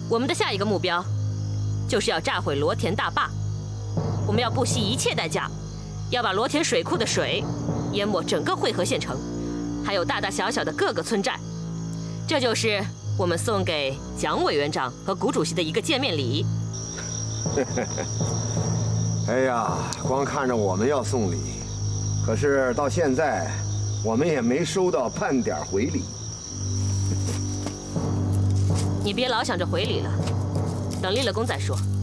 我们的下一个目标，就是要炸毁罗田大坝。我们要不惜一切代价，要把罗田水库的水淹没整个汇河县城，还有大大小小的各个村寨。这就是我们送给蒋委员长和谷主席的一个见面礼。 哎呀，光看着我们要送礼，可是到现在，我们也没收到半点回礼。 你别老想着回礼了，等立了功再说。